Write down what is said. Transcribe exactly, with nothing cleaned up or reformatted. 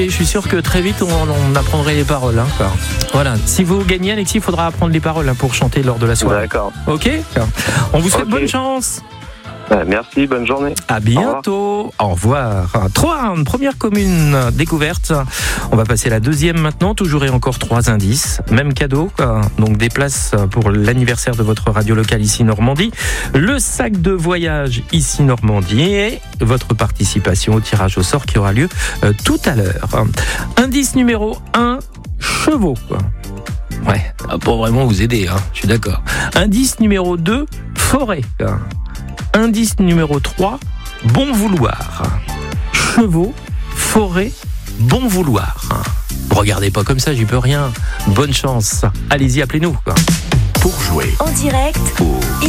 Et je suis sûr que très vite, on, on apprendrait les paroles. Hein, quoi. Voilà. Si vous gagnez, Alexis, il faudra apprendre les paroles hein, pour chanter lors de la soirée. D'accord. Ok. On vous souhaite Ok. bonne chance. Euh, merci, bonne journée. À bientôt. Au revoir. Trois, première commune découverte. On va passer à la deuxième maintenant. Toujours et encore trois indices. Même cadeau. Quoi. Donc des places pour l'anniversaire de votre radio locale ici Normandie. Le sac de voyage ici Normandie. Et votre participation au tirage au sort qui aura lieu euh, tout à l'heure. Indice numéro un, chevaux. Quoi. Ouais, ça va pas vraiment vous aider. Hein, je suis d'accord. Indice numéro deux, forêt. Quoi. Indice numéro trois, bon vouloir. Chevaux, forêt, bon vouloir. Ne regardez pas comme ça, j'y peux rien. Bonne chance. Allez-y, appelez-nous. Quoi. Pour jouer En direct au